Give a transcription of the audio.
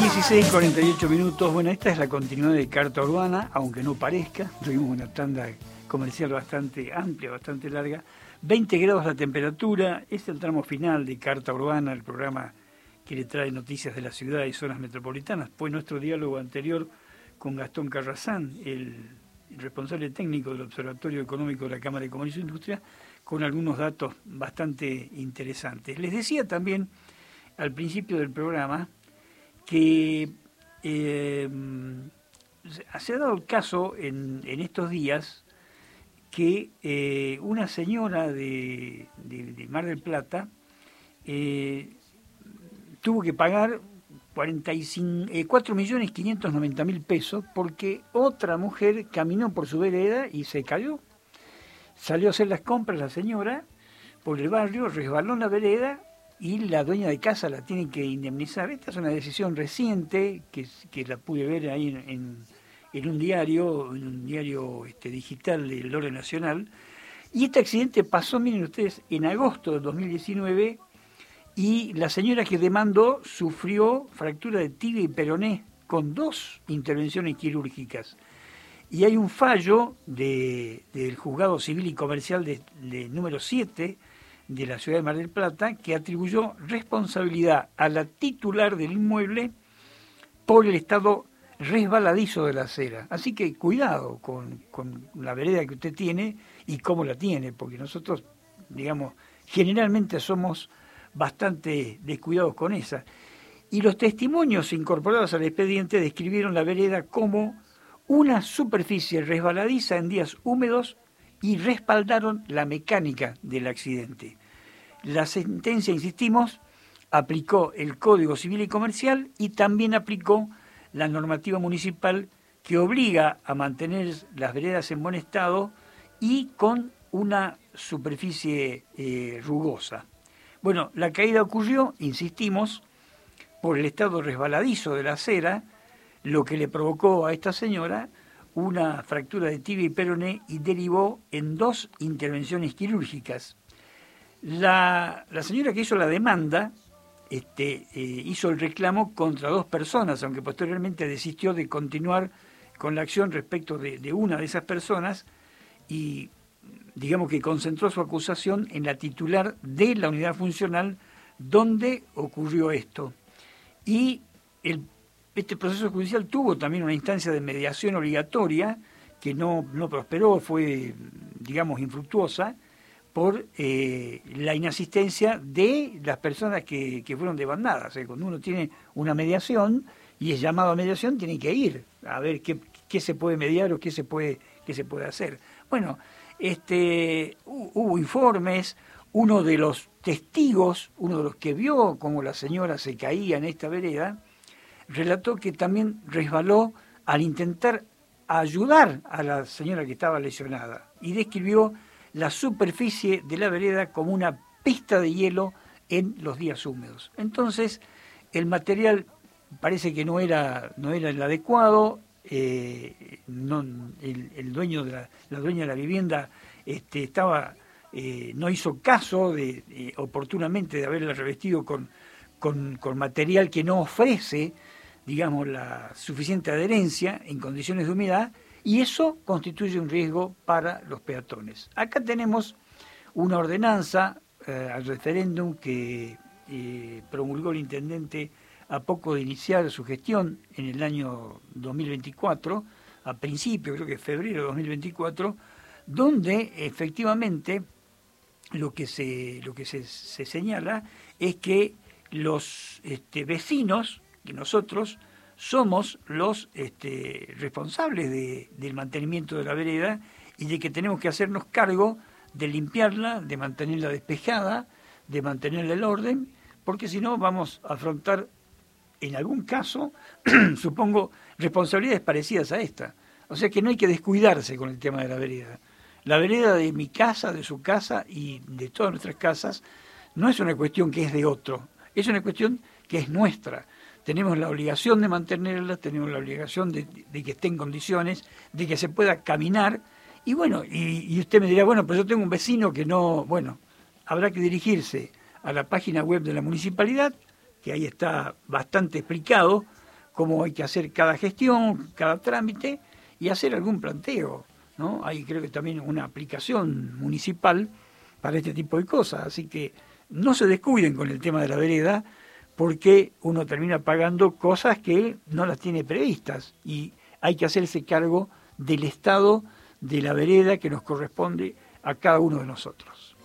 16:48. Bueno, esta es la continuidad de Carta Urbana, aunque no parezca. Tuvimos una tanda comercial bastante amplia, bastante larga. 20 grados la temperatura. Es el tramo final de Carta Urbana, el programa que le trae noticias de la ciudad y zonas metropolitanas. Pues nuestro diálogo anterior con Gastón Carrazán, el responsable técnico del Observatorio Económico de la Cámara de Comercio e Industria, con algunos datos bastante interesantes. Les decía también al principio del programa que se ha dado el caso en estos días que una señora de Mar del Plata tuvo que pagar 4.590.000 pesos porque otra mujer caminó por su vereda y se cayó. Salió a hacer las compras la señora por el barrio, resbaló en la vereda y la dueña de casa la tiene que indemnizar. Esta es una decisión reciente que la pude ver ahí en un diario digital del Orden Nacional. Y este accidente pasó, miren ustedes, en agosto de 2019 y la señora que demandó sufrió fractura de tibia y peroné con 2 intervenciones quirúrgicas. Y hay un fallo del Juzgado Civil y Comercial de número 7 de la ciudad de Mar del Plata que atribuyó responsabilidad a la titular del inmueble por el estado resbaladizo de la acera. Así que cuidado con la vereda que usted tiene y cómo la tiene, porque nosotros, digamos, generalmente somos bastante descuidados con esa. Y los testimonios incorporados al expediente describieron la vereda como una superficie resbaladiza en días húmedos y respaldaron la mecánica del accidente. La sentencia, insistimos, aplicó el Código Civil y Comercial y también aplicó la normativa municipal que obliga a mantener las veredas en buen estado y con una superficie rugosa. Bueno, la caída ocurrió, insistimos, por el estado resbaladizo de la acera, lo que le provocó a esta señora una fractura de tibia y peroné y derivó en 2 intervenciones quirúrgicas. La señora que hizo la demanda hizo el reclamo contra 2 personas, aunque posteriormente desistió de continuar con la acción respecto de una de esas personas y digamos que concentró su acusación en la titular de la unidad funcional donde ocurrió esto. Y este proceso judicial tuvo también una instancia de mediación obligatoria que no prosperó, fue, digamos, infructuosa por la inasistencia de las personas que fueron demandadas. Cuando uno tiene una mediación y es llamado a mediación, tiene que ir a ver qué se puede mediar o qué se puede hacer. Bueno, hubo informes, uno de los testigos, uno de los que vio cómo la señora se caía en esta vereda, relató que también resbaló al intentar ayudar a la señora que estaba lesionada y describió la superficie de la vereda como una pista de hielo en los días húmedos. Entonces, el material parece que no era el adecuado, el dueño la dueña de la vivienda no hizo caso oportunamente de haberla revestido con material que no ofrece, digamos, la suficiente adherencia en condiciones de humedad, y eso constituye un riesgo para los peatones. Acá tenemos una ordenanza al referéndum que promulgó el intendente a poco de iniciar su gestión en el año 2024, a principio, creo que febrero de 2024, donde efectivamente lo que se señala es que los vecinos, que nosotros somos los responsables del mantenimiento de la vereda y de que tenemos que hacernos cargo de limpiarla, de mantenerla despejada, de mantenerla en orden, porque si no vamos a afrontar en algún caso, supongo, responsabilidades parecidas a esta. O sea que no hay que descuidarse con el tema de la vereda. La vereda de mi casa, de su casa y de todas nuestras casas no es una cuestión que es de otro, es una cuestión que es nuestra. Tenemos la obligación de mantenerla, tenemos la obligación de que esté en condiciones, de que se pueda caminar. Y bueno, y usted me dirá, bueno, pues yo tengo un vecino que no... Bueno, habrá que dirigirse a la página web de la municipalidad, que ahí está bastante explicado cómo hay que hacer cada gestión, cada trámite, y hacer algún planteo, ¿no? Hay creo que también una aplicación municipal para este tipo de cosas, así que no se descuiden con el tema de la vereda, porque uno termina pagando cosas que no las tiene previstas, y hay que hacerse cargo del estado de la vereda que nos corresponde a cada uno de nosotros.